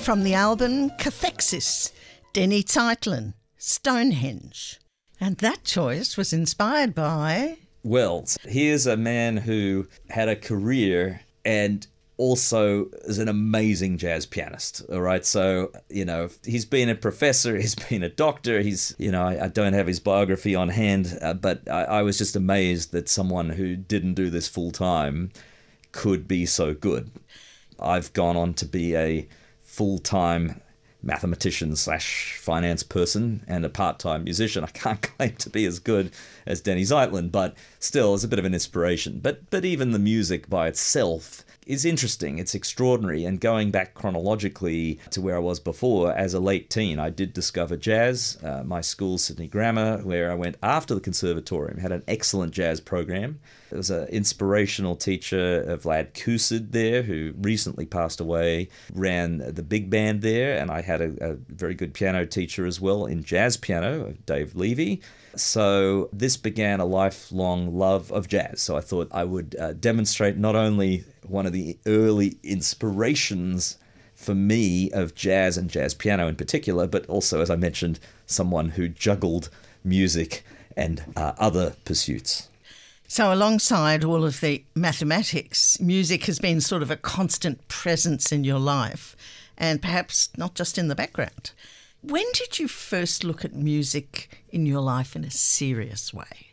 From the album Cathexis, Denny Zeitlin, Stonehenge. And that choice was inspired by... Well, here's a man who had a career and also is an amazing jazz pianist, all right? So, he's been a professor, he's been a doctor, I don't have his biography on hand, but I was just amazed that someone who didn't do this full time could be so good. I've gone on to be a full-time mathematician / finance person and a part-time musician. I can't claim to be as good as Denny Zeitlin, but still it's a bit of an inspiration. But even the music by itself is interesting. It's extraordinary. And going back chronologically to where I was before, as a late teen, I did discover jazz. My school, Sydney Grammar, where I went after the conservatorium, had an excellent jazz program. There was an inspirational teacher, Vlad Kusid there, who recently passed away, ran the big band there, and I had a very good piano teacher as well in jazz piano, Dave Levy. So this began a lifelong love of jazz. So I thought I would demonstrate not only one of the early inspirations for me of jazz and jazz piano in particular, but also, as I mentioned, someone who juggled music and other pursuits. So alongside all of the mathematics, music has been sort of a constant presence in your life, and perhaps not just in the background. When did you first look at music in your life in a serious way?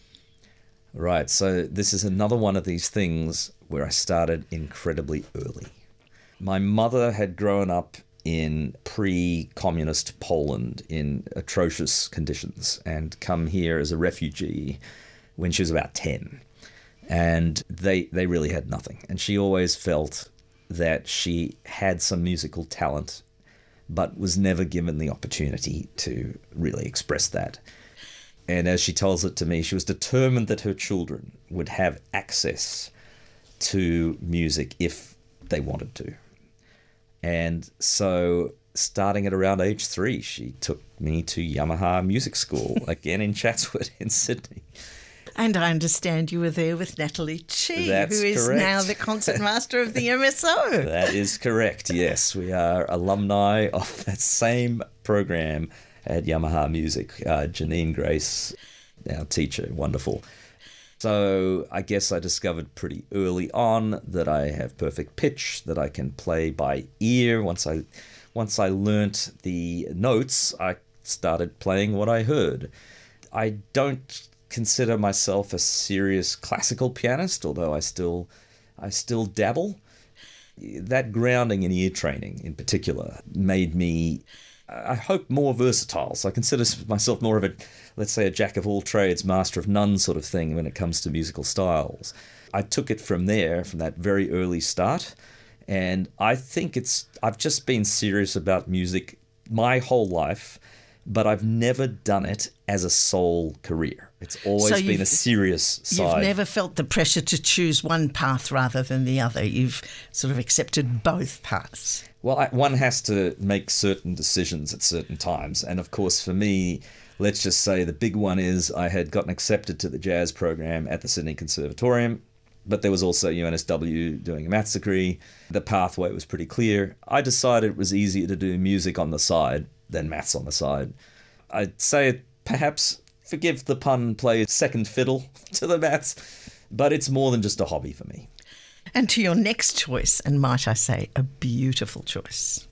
Right, so this is another one of these things where I started incredibly early. My mother had grown up in pre-communist Poland in atrocious conditions and come here as a refugee when she was about 10. And they really had nothing. And she always felt that she had some musical talent, but was never given the opportunity to really express that. And as she tells it to me, she was determined that her children would have access to music if they wanted to. And so starting at around age 3, she took me to Yamaha Music School, again in Chatswood in Sydney. And I understand you were there with Natalie Chi, That's who is correct. now the concertmaster of the MSO. That is correct, yes. We are alumni of that same program at Yamaha Music. Janine Grace, our teacher, wonderful. So I guess I discovered pretty early on that I have perfect pitch, that I can play by ear. Once I learnt the notes, I started playing what I heard. I don't consider myself a serious classical pianist, although I still dabble. That grounding in ear training in particular made me, I hope, more versatile. So I consider myself more of a, let's say, a jack of all trades, master of none sort of thing when it comes to musical styles. I took it from there, from that very early start, and I think I've just been serious about music my whole life, but I've never done it as a sole career. It's always been a serious side. You've never felt the pressure to choose one path rather than the other. You've sort of accepted both paths. Well, one has to make certain decisions at certain times. And of course, for me, let's just say the big one is I had gotten accepted to the jazz program at the Sydney Conservatorium, but there was also UNSW doing a maths degree. The pathway was pretty clear. I decided it was easier to do music on the side than maths on the side. I'd say perhaps, forgive the pun, play second fiddle to the maths, but it's more than just a hobby for me. And to your next choice, and might I say, a beautiful choice.